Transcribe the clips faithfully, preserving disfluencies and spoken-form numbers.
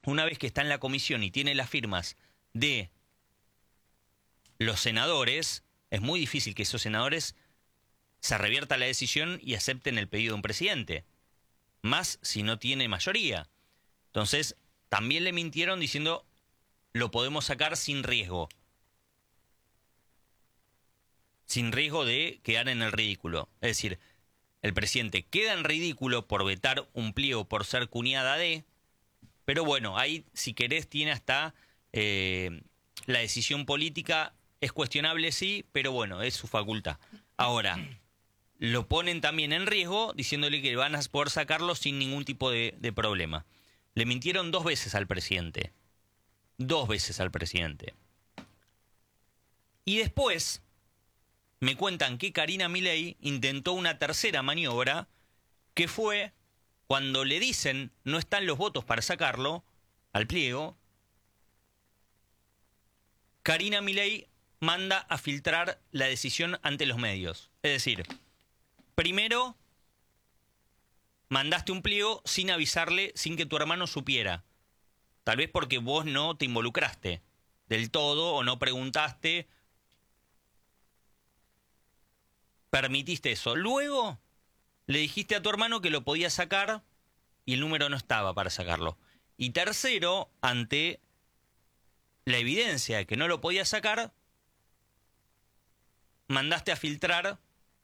una vez que está en la comisión y tiene las firmas de los senadores, es muy difícil que esos senadores se revierta la decisión y acepten el pedido de un presidente, más si no tiene mayoría. Entonces, también le mintieron diciendo, lo podemos sacar sin riesgo. Sin riesgo de quedar en el ridículo. Es decir, el presidente queda en ridículo por vetar un pliego por ser cuñada de, pero bueno, ahí, si querés, tiene hasta eh, la decisión política, es cuestionable, sí, pero bueno, es su facultad. Ahora, lo ponen también en riesgo, diciéndole que van a poder sacarlo sin ningún tipo de, de problema. Le mintieron dos veces al presidente. Dos veces al presidente. Y después me cuentan que Karina Milei intentó una tercera maniobra, que fue cuando le dicen no están los votos para sacarlo al pliego, Karina Milei manda a filtrar la decisión ante los medios. Es decir, primero mandaste un pliego sin avisarle, sin que tu hermano supiera. Tal vez porque vos no te involucraste del todo o no preguntaste. Permitiste eso. Luego le dijiste a tu hermano que lo podía sacar y el número no estaba para sacarlo. Y tercero, ante la evidencia de que no lo podía sacar, mandaste a filtrar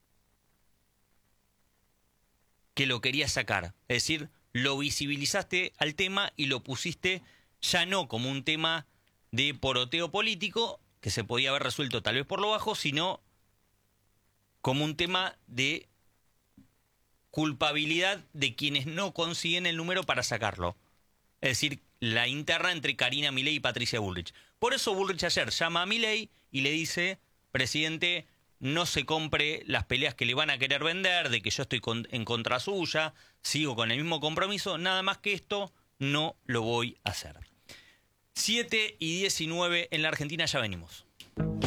que lo quería sacar. Es decir, lo visibilizaste al tema y lo pusiste ya no como un tema de poroteo político, que se podía haber resuelto tal vez por lo bajo, sino como un tema de culpabilidad de quienes no consiguen el número para sacarlo. Es decir, la interna entre Karina Milei y Patricia Bullrich. Por eso Bullrich ayer llama a Milei y le dice, presidente, no se compre las peleas que le van a querer vender, de que yo estoy con, en contra suya, sigo con el mismo compromiso, nada más que esto no lo voy a hacer. siete y diecinueve en la Argentina, ya venimos.